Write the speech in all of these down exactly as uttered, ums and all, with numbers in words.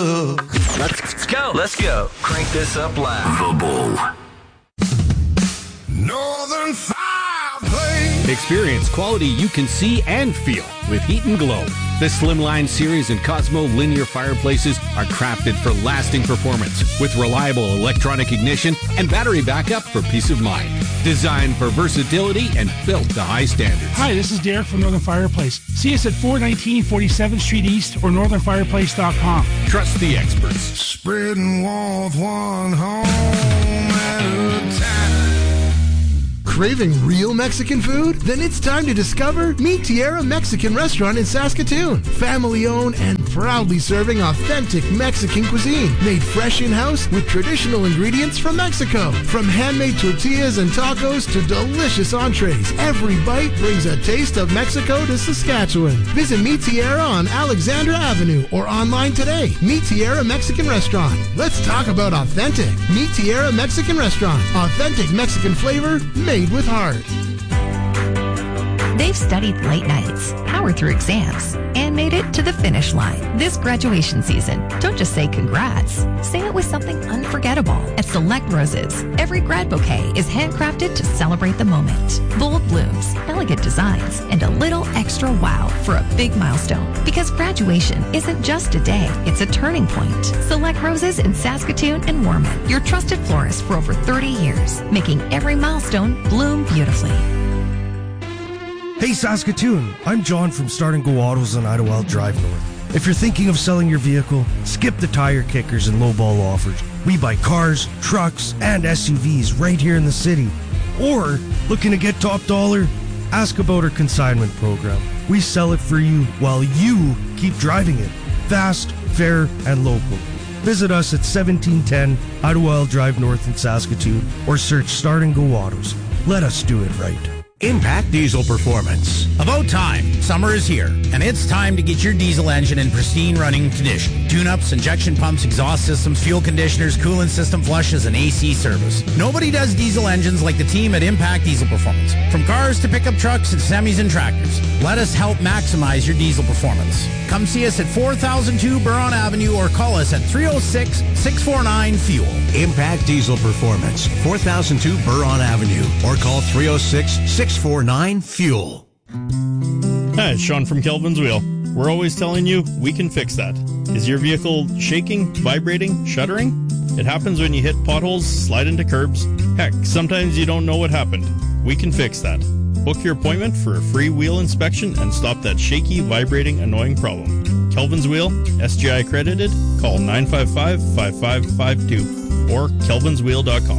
look. Let's go. Let's go. Crank this up loud. The Bull. Northern Fireplace. Experience quality you can see and feel with Heat and Glow. The Slimline Series and Cosmo linear fireplaces are crafted for lasting performance with reliable electronic ignition and battery backup for peace of mind. Designed for versatility and built to high standards. Hi, this is Derek from Northern Fireplace. See us at four nineteen forty-seventh Street East or northern fireplace dot com. Trust the experts. Spreading warmth one home at a time. Craving real Mexican food? Then it's time to discover Mi Tierra Mexican Restaurant in Saskatoon. Family owned and proudly serving authentic Mexican cuisine. Made fresh in-house with traditional ingredients from Mexico. From handmade tortillas and tacos to delicious entrees, every bite brings a taste of Mexico to Saskatchewan. Visit Mi Tierra on Alexandra Avenue or online today. Mi Tierra Mexican Restaurant. Let's talk about authentic. Mi Tierra Mexican Restaurant. Authentic Mexican flavor made with heart. They've studied late nights, powered through exams, and made it to the finish line. This graduation season, don't just say congrats. Say it with something unforgettable. At Select Roses, every grad bouquet is handcrafted to celebrate the moment. Bold blooms, elegant designs, and a little extra wow for a big milestone. Because graduation isn't just a day, it's a turning point. Select Roses in Saskatoon and Warman, your trusted florist for over thirty years, making every milestone bloom beautifully. Hey Saskatoon, I'm John from Start and Go Autos on Idlewild Drive North. If you're thinking of selling your vehicle, skip the tire kickers and lowball offers. We buy cars, trucks, and S U Vs right here in the city. Or, looking to get top dollar? Ask about our consignment program. We sell it for you while you keep driving it. Fast, fair, and local. Visit us at seventeen ten Idlewild Drive North in Saskatoon or search Start and Go Autos. Let us do it right. Impact Diesel Performance. About time. Summer is here, and it's time to get your diesel engine in pristine running condition. Tune-ups, injection pumps, exhaust systems, fuel conditioners, coolant system flushes, and A C service. Nobody does diesel engines like the team at Impact Diesel Performance. From cars to pickup trucks to semis and tractors, let us help maximize your diesel performance. Come see us at four thousand two Buron Avenue or call us at three oh six, six four nine, FUEL. Impact Diesel Performance, four thousand two Buron Avenue or call three oh six, six four nine, FUEL. Hi, it's Sean from Kelvin's Wheel. We're always telling you we can fix that. Is your vehicle shaking, vibrating, shuddering? It happens when you hit potholes, slide into curbs. Heck, sometimes you don't know what happened. We can fix that. Book your appointment for a free wheel inspection and stop that shaky, vibrating, annoying problem. Kelvin's Wheel, S G I accredited. Call nine five five, five five five two or kelvins wheel dot com.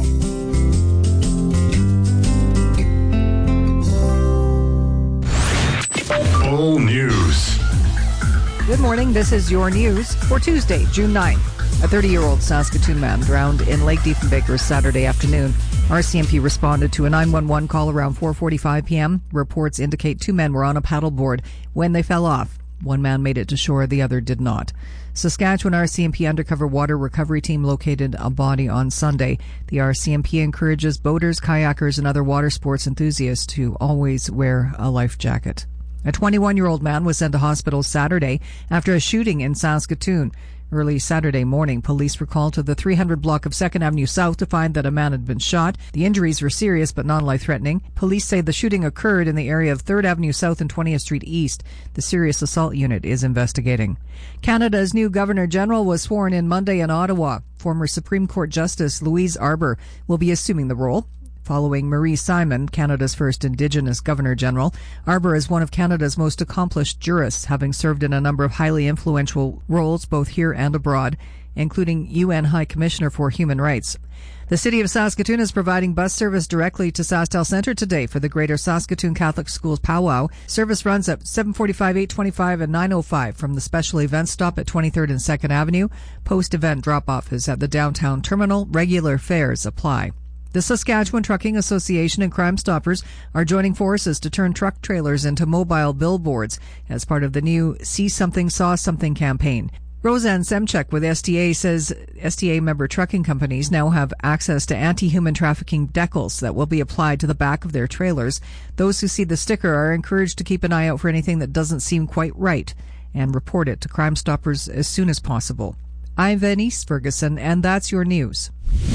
Bull News. Good morning. This is your news for Tuesday, June ninth. A thirty-year-old Saskatoon man drowned in Lake Diefenbaker Saturday afternoon. R C M P responded to a nine one one call around four forty-five p.m. Reports indicate two men were on a paddleboard when they fell off. One man made it to shore, the other did not. Saskatchewan R C M P Undercover Water Recovery Team located a body on Sunday. The R C M P encourages boaters, kayakers, and other water sports enthusiasts to always wear a life jacket. A twenty-one-year-old man was sent to hospital Saturday after a shooting in Saskatoon. Early Saturday morning, police were called to the three hundred block of second Avenue South to find that a man had been shot. The injuries were serious but non-life-threatening. Police say the shooting occurred in the area of third Avenue South and twentieth Street East. The Serious Assault Unit is investigating. Canada's new Governor-General was sworn in Monday in Ottawa. Former Supreme Court Justice Louise Arbour will be assuming the role. Following Marie Simon, Canada's first Indigenous Governor-General, Arbour is one of Canada's most accomplished jurists, having served in a number of highly influential roles both here and abroad, including U N High Commissioner for Human Rights. The City of Saskatoon is providing bus service directly to SaskTel Centre today for the Greater Saskatoon Catholic Schools Powwow. Service runs at seven forty-five, eight twenty-five, and nine oh five from the special event stop at twenty-third and second Avenue. Post-event drop-off is at the downtown terminal. Regular fares apply. The Saskatchewan Trucking Association and Crime Stoppers are joining forces to turn truck trailers into mobile billboards as part of the new See Something, Saw Something campaign. Roseanne Semchuk with S T A says S T A member trucking companies now have access to anti-human trafficking decals that will be applied to the back of their trailers. Those who see the sticker are encouraged to keep an eye out for anything that doesn't seem quite right and report it to Crime Stoppers as soon as possible. I'm Venice Ferguson, and that's your news.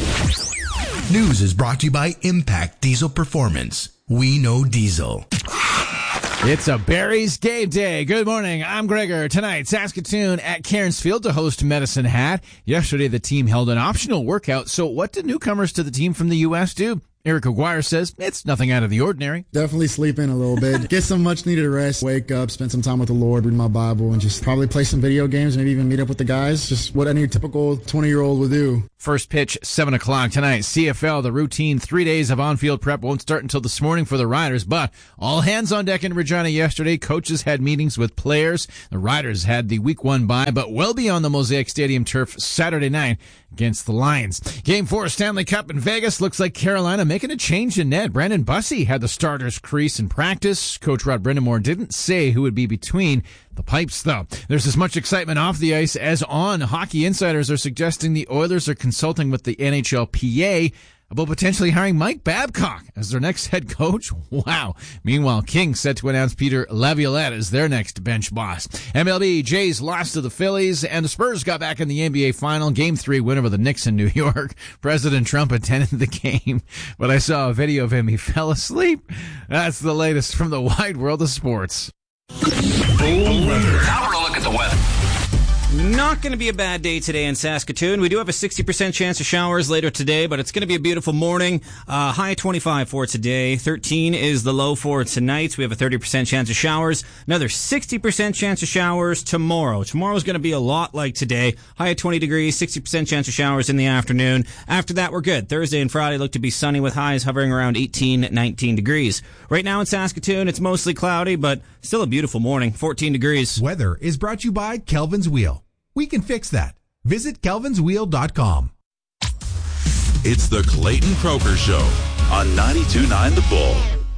News is brought to you by Impact Diesel Performance. We know diesel. It's a Barry's game day. Good morning. I'm Gregor. Tonight, Saskatoon at Cairns Field to host Medicine Hat. Yesterday, the team held an optional workout. So what did newcomers to the team from the U S do? Eric Aguirre says it's nothing out of the ordinary. Definitely sleep in a little bit. Get some much needed rest. Wake up, spend some time with the Lord, read my Bible, and just probably play some video games, maybe even meet up with the guys. Just what any typical twenty-year-old would do. First pitch, seven o'clock tonight. C F L, the routine three days of on-field prep won't start until this morning for the Riders, but all hands on deck in Regina yesterday. Coaches had meetings with players. The Riders had the week one bye, but will be on the Mosaic Stadium turf Saturday night against the Lions. Game four Stanley Cup in Vegas. Looks like Carolina making a change in net. Brandon Bussey had the starters crease in practice. Coach Rod Brindamore didn't say who would be between the pipes, though. There's as much excitement off the ice as on. Hockey insiders are suggesting the Oilers are consulting with the N H L P A about potentially hiring Mike Babcock as their next head coach. Wow. Meanwhile, Kings set to announce Peter Laviolette as their next bench boss. M L B, Jays lost to the Phillies, and the Spurs got back in the N B A final. Game three win over the Knicks in New York. President Trump attended the game, but I saw a video of him. He fell asleep. That's the latest from the wide world of sports. Now we're a look at the weather. Not going to be a bad day today in Saskatoon. We do have a sixty percent chance of showers later today, but it's going to be a beautiful morning. Uh, high twenty-five for today. thirteen is the low for tonight. We have a thirty percent chance of showers. Another sixty percent chance of showers tomorrow. Tomorrow's going to be a lot like today. High at twenty degrees, sixty percent chance of showers in the afternoon. After that, we're good. Thursday and Friday look to be sunny with highs hovering around eighteen, nineteen degrees. Right now in Saskatoon, it's mostly cloudy, but still a beautiful morning. fourteen degrees. Weather is brought to you by Kelvin's Wheel. We can fix that. Visit kelvins wheel dot com. It's the Clayton Croker Show on ninety-two point nine The Bull.